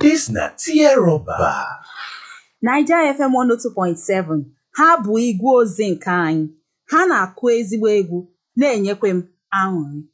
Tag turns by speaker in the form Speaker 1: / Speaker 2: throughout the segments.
Speaker 1: This na Tieroba.
Speaker 2: Niger FM 102.7 ha bụ igwe ozi nke anyị. Ha na-akụ ezigbo egwu na-enyekwa m aṅụrị.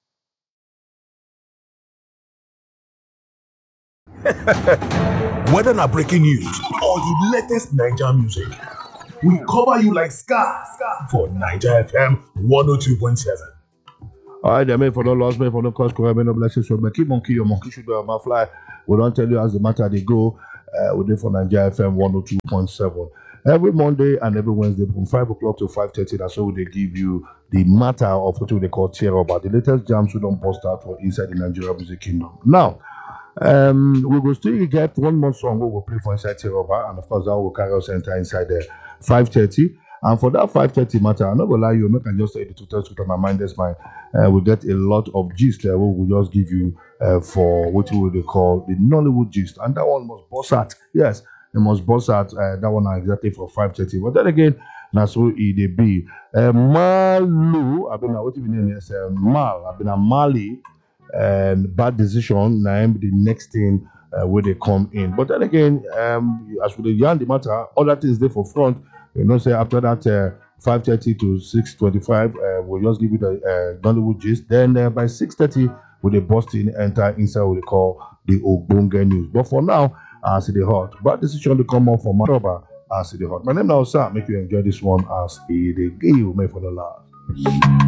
Speaker 1: Whether na breaking news or the latest Niger music, we cover you like Scar for Niger FM 102.7.
Speaker 3: All right, they made for no loss, made for no cost, no blessings. So, keep monkey, your monkey should be on my fly. We don't tell you as the matter they go. We do for Niger FM 102.7 every Monday and every Wednesday from 5 o'clock to 5:30. That's how they give you the matter of what they call Tieroba, the latest jams we don't bust out for inside the Nigerian music kingdom. Now, we will still get one more song we will play for inside Tieroba, and of course that will carry us inside there 5:30. And for that 5:30 matter, I'm not gonna lie you, I can just say the two things with my mind, that's mine. We get a lot of gist there. We will just give you for what they call the Nollywood gist, and that one must bust out. Yes, it must bust out. That one exactly for 5:30. But then again, that's what it be. Malu, I've been what you name is Mal. I've been a Mali, and bad decision. Now the next thing where they come in. But then again, as with the yarn the matter, other things there for front. You know, say after that 5:30 to 6:25, we'll just give you the Nollywood gist. Then by 6:30, with the busting enter inside what they call the Ogbonge news. But for now, I see the hot. But decision to come up from Maroba, I see the hot. My name now, sir. Make you enjoy this one as the game made for the last.